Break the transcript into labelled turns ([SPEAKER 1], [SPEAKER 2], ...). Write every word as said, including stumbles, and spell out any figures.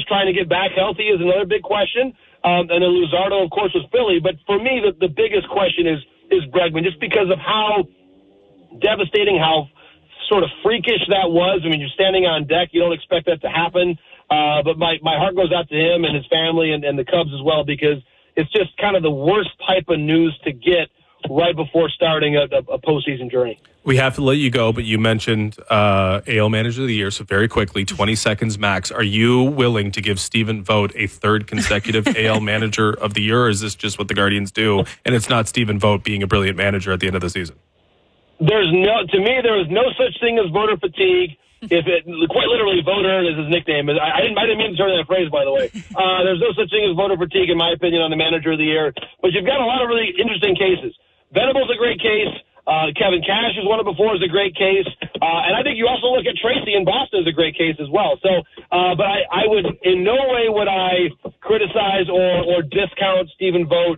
[SPEAKER 1] trying to get back healthy is another big question. Um, and then Luzardo, of course, was Philly. But for me, the, the biggest question is is Bregman, just because of how devastating, how sort of freakish that was. I mean, you're standing on deck. You don't expect that to happen. Uh, but my, my heart goes out to him and his family and, and the Cubs as well, because it's just kind of the worst type of news to get right before starting a, a, a postseason journey.
[SPEAKER 2] We have to let you go, but you mentioned uh, A L Manager of the Year, so very quickly, twenty seconds max. Are you willing to give Stephen Vogt a third consecutive A L Manager of the Year, or is this just what the Guardians do, and it's not Stephen Vogt being a brilliant manager at the end of the season?
[SPEAKER 1] There's no, to me, there is no such thing as voter fatigue. If it, quite literally, voter is his nickname. I, I didn't, I didn't mean to turn that phrase, by the way. Uh, there's no such thing as voter fatigue, in my opinion, on the Manager of the Year. But you've got a lot of really interesting cases. Venable's a great case. Uh, Kevin Cash, who's won it before, is a great case. Uh, and I think you also look at Tracy in Boston as a great case as well. So, uh, but I, I would, in no way would I criticize or, or discount Stephen Vogt